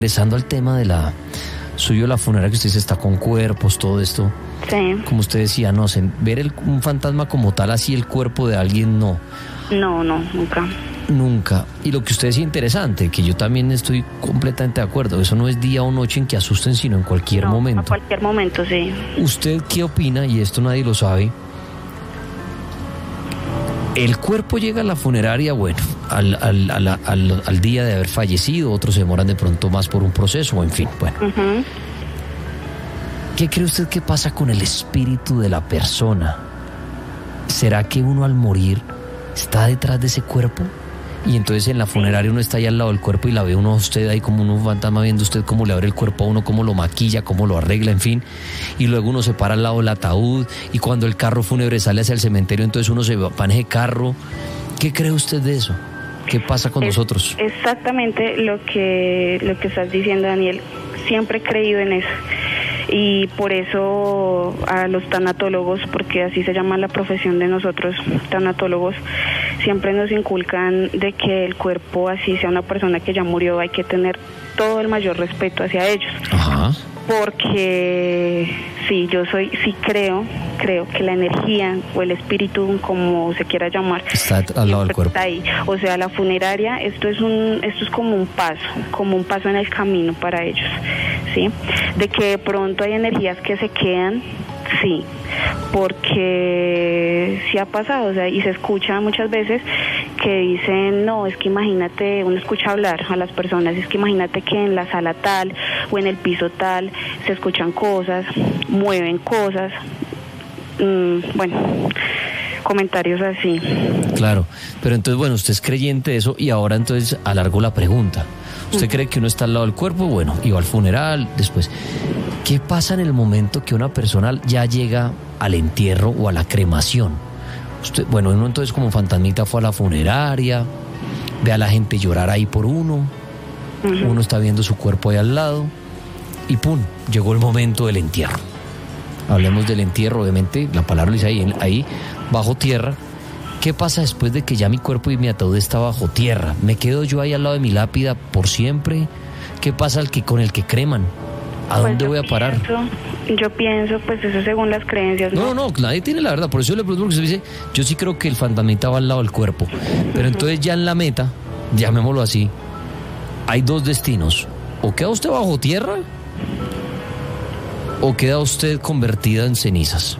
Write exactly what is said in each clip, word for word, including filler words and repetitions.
Regresando al tema de la suyo, la funeraria, que usted dice está con cuerpos, todo esto. Sí. Como usted decía, no sé, ver el, un fantasma como tal, así el cuerpo de alguien, no. No, no, nunca. Nunca. Y lo que usted decía interesante, que yo también estoy completamente de acuerdo, eso no es día o noche en que asusten, sino en cualquier No, momento. a cualquier momento, sí. ¿Usted qué opina? Y esto nadie lo sabe. El cuerpo llega a la funeraria, bueno, al, al, al, al, al día de haber fallecido, otros se demoran de pronto más por un proceso, o en fin, bueno. Uh-huh. ¿Qué cree usted que pasa con el espíritu de la persona? ¿Será que uno al morir está detrás de ese cuerpo? Y entonces en la funeraria uno está ahí al lado del cuerpo y la ve uno a usted ahí como un fantasma viendo usted cómo le abre el cuerpo a uno, cómo lo maquilla, cómo lo arregla, en fin. Y luego uno se para al lado del ataúd y cuando el carro fúnebre sale hacia el cementerio, entonces uno se va en ese carro. ¿Qué cree usted de eso? ¿Qué pasa con es, nosotros? Exactamente lo que, lo que estás diciendo, Daniel. Siempre he creído en eso. Y por eso a los tanatólogos, porque así se llama la profesión de nosotros, tanatólogos, siempre nos inculcan de que el cuerpo, así sea una persona que ya murió, hay que tener todo el mayor respeto hacia ellos. Ajá. Porque sí, yo soy, sí creo, creo que la energía o el espíritu, como se quiera llamar, está al lado del cuerpo. Está ahí. O sea, la funeraria, esto es un, esto es como un paso, como un paso en el camino para ellos, ¿sí? De que de pronto hay energías que se quedan, sí, porque sí ha pasado, o sea, y se escucha muchas veces que dicen, no, es que imagínate, uno escucha hablar a las personas, es que imagínate que en la sala tal o en el piso tal se escuchan cosas, mueven cosas, mm, bueno, comentarios así. Claro, pero entonces, bueno, usted es creyente de eso y ahora entonces alargo la pregunta. ¿Usted cree que uno está al lado del cuerpo? Bueno, iba al funeral, después. ¿Qué pasa en el momento que una persona ya llega al entierro o a la cremación? Usted, bueno, uno entonces como fantasmita fue a la funeraria, ve a la gente llorar ahí por uno, uh-huh. Uno está viendo su cuerpo ahí al lado y ¡pum! Llegó el momento del entierro. Hablemos del entierro, obviamente, la palabra lo dice ahí, ahí bajo tierra. ¿Qué pasa después de que ya mi cuerpo y mi ataúd está bajo tierra? ¿Me quedo yo ahí al lado de mi lápida por siempre? ¿Qué pasa al que, con el que creman? ¿A pues dónde voy a parar? Pienso, yo pienso, pues eso según las creencias. No, no, no, nadie tiene la verdad. Por eso yo le pregunto, porque usted dice, yo sí creo que el fantasmita va al lado del cuerpo. Pero uh-huh. Entonces ya en la meta, llamémoslo así, hay dos destinos. O queda usted bajo tierra, o queda usted convertida en cenizas.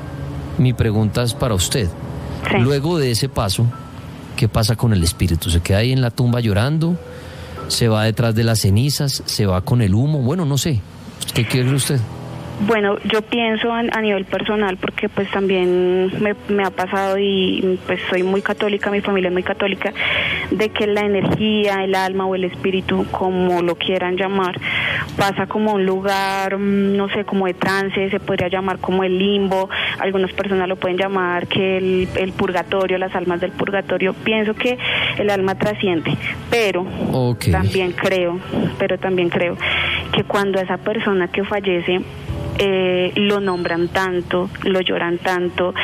Mi pregunta es para usted. Sí. Luego de ese paso, ¿qué pasa con el espíritu? ¿Se queda ahí en la tumba llorando? ¿Se va detrás de las cenizas? ¿Se va con el humo? Bueno, no sé. ¿Qué quiere usted? Bueno, yo pienso a, a nivel personal, porque pues también me, me ha pasado y pues soy muy católica, mi familia es muy católica, de que la energía, el alma o el espíritu, como lo quieran llamar, pasa como a un lugar, no sé, como de trance, se podría llamar como el limbo, algunas personas lo pueden llamar que el, el purgatorio, las almas del purgatorio. Pienso que el alma trasciende, pero okay. también creo, pero también creo que cuando esa persona que fallece Eh, lo nombran tanto, lo lloran tanto,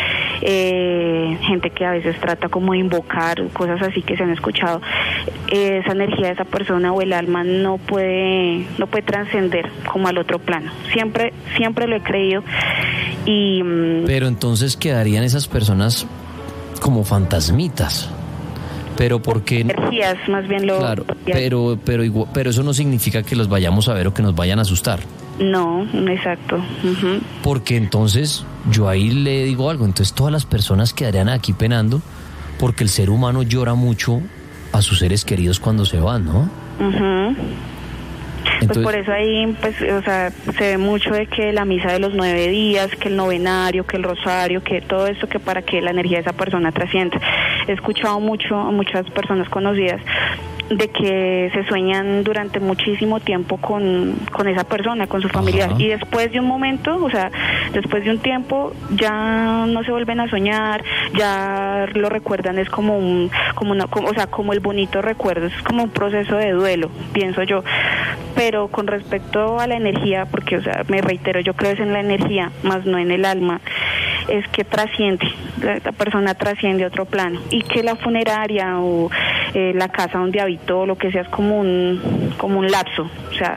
eh, gente que a veces trata como de invocar, cosas así que se han escuchado, eh, esa energía de esa persona o el alma no puede, no puede trascender como al otro plano. Siempre, siempre lo he creído y... Pero entonces quedarían esas personas como fantasmitas. Pero porque energías más bien lo claro, pero pero igual, pero eso no significa que los vayamos a ver o que nos vayan a asustar. No, exacto. Uh-huh. Porque entonces yo ahí le digo algo, entonces todas las personas quedarían aquí penando porque el ser humano llora mucho a sus seres queridos cuando se van, ¿no? Uh-huh. Entonces, pues por eso ahí, pues, o sea, se ve mucho de que la misa de los nueve días, que el novenario, que el rosario, que todo esto, que para que la energía de esa persona trascienda. He escuchado mucho a muchas personas conocidas de que se sueñan durante muchísimo tiempo con, con esa persona, con su familiar. Ajá. Y después de un momento, o sea, después de un tiempo, ya no se vuelven a soñar, ya lo recuerdan, es como un, como una, como, o sea, como el bonito recuerdo, es como un proceso de duelo, pienso yo. Pero con respecto a la energía, porque, o sea, me reitero, yo creo es en la energía, más no en el alma, es que trasciende, la persona trasciende a otro plano, y que la funeraria o eh, la casa donde habito, lo que sea, es como un, como un lapso. O sea,